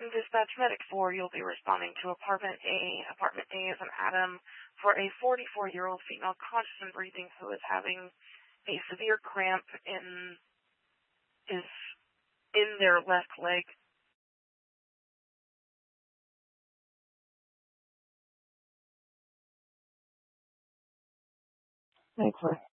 Dispatch Medic 4, you'll be responding to Apartment A. Apartment A is an Adam for a 44-year-old female conscious and breathing who is having a severe cramp in their left leg. Thanks,